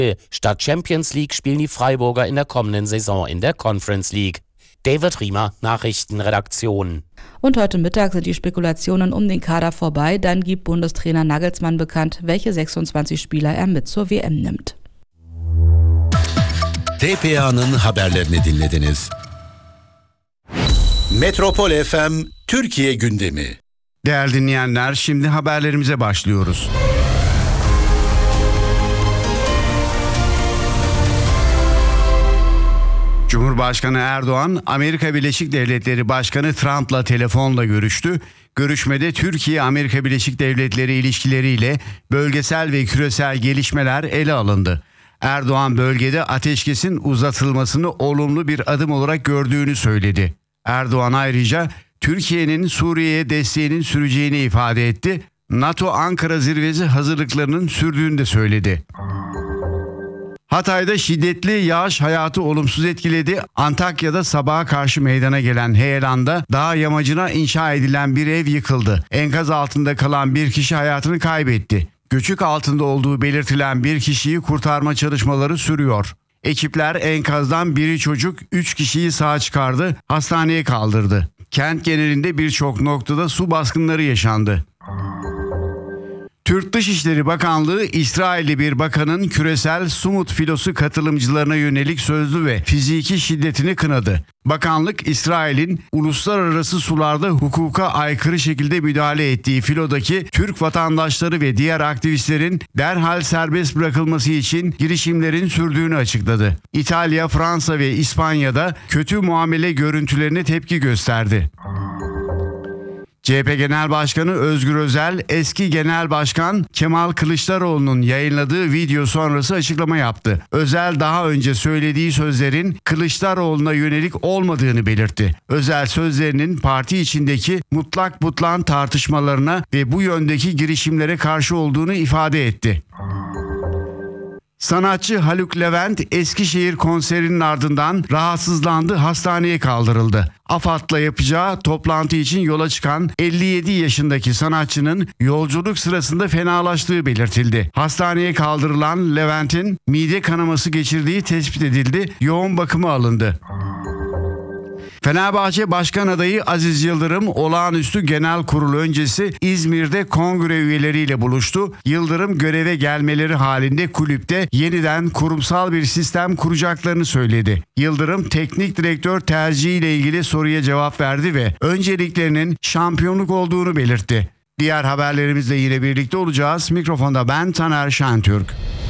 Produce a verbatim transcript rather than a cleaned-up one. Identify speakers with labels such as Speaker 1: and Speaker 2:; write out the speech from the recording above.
Speaker 1: Statt Champions League spielen die Freiburger in der kommenden Saison in der Conference League. David Riemer, Nachrichtenredaktion.
Speaker 2: Und heute Mittag sind die Spekulationen um den Kader vorbei. Dann gibt Bundestrainer Nagelsmann bekannt, welche sechsundzwanzig Spieler er mit zur W M nimmt.
Speaker 3: T P A'nın haberlerini dinlediniz. Metropol F M Türkiye gündemi.
Speaker 4: Değerli dinleyenler, şimdi haberlerimize başlıyoruz. Cumhurbaşkanı Erdoğan, Amerika Birleşik Devletleri Başkanı Trump'la telefonla görüştü. Görüşmede Türkiye-Amerika Birleşik Devletleri ilişkileriyle bölgesel ve küresel gelişmeler ele alındı. Erdoğan bölgede ateşkesin uzatılmasını olumlu bir adım olarak gördüğünü söyledi. Erdoğan ayrıca Türkiye'nin Suriye'ye desteğinin süreceğini ifade etti. NATO Ankara zirvesi hazırlıklarının sürdüğünü de söyledi. Hatay'da şiddetli yağış hayatı olumsuz etkiledi. Antakya'da sabaha karşı meydana gelen heyelanda dağ yamacına inşa edilen bir ev yıkıldı. Enkaz altında kalan bir kişi hayatını kaybetti. Göçük altında olduğu belirtilen bir kişiyi kurtarma çalışmaları sürüyor. Ekipler enkazdan biri çocuk, üç kişiyi sağ çıkardı, hastaneye kaldırdı. Kent genelinde birçok noktada su baskınları yaşandı. Türk Dışişleri Bakanlığı, İsrailli bir bakanın küresel Sumut filosu katılımcılarına yönelik sözlü ve fiziki şiddetini kınadı. Bakanlık, İsrail'in uluslararası sularda hukuka aykırı şekilde müdahale ettiği filodaki Türk vatandaşları ve diğer aktivistlerin derhal serbest bırakılması için girişimlerin sürdüğünü açıkladı. İtalya, Fransa ve İspanya'da kötü muamele görüntülerine tepki gösterdi. C H P Genel Başkanı Özgür Özel, eski Genel Başkan Kemal Kılıçdaroğlu'nun yayınladığı video sonrası açıklama yaptı. Özel daha önce söylediği sözlerin Kılıçdaroğlu'na yönelik olmadığını belirtti. Özel sözlerinin parti içindeki mutlak butlan tartışmalarına ve bu yöndeki girişimlere karşı olduğunu ifade etti. Sanatçı Haluk Levent Eskişehir konserinin ardından rahatsızlandı, hastaneye kaldırıldı. AFAD'la yapacağı toplantı için yola çıkan elli yedi yaşındaki sanatçının yolculuk sırasında fenalaştığı belirtildi. Hastaneye kaldırılan Levent'in mide kanaması geçirdiği tespit edildi, yoğun bakıma alındı. Fenerbahçe Başkan Adayı Aziz Yıldırım olağanüstü genel kurul öncesi İzmir'de kongre üyeleriyle buluştu. Yıldırım göreve gelmeleri halinde kulüpte yeniden kurumsal bir sistem kuracaklarını söyledi. Yıldırım teknik direktör tercihiyle ilgili soruya cevap verdi ve önceliklerinin şampiyonluk olduğunu belirtti. Diğer haberlerimizle yine birlikte olacağız. Mikrofonda ben Taner Şentürk.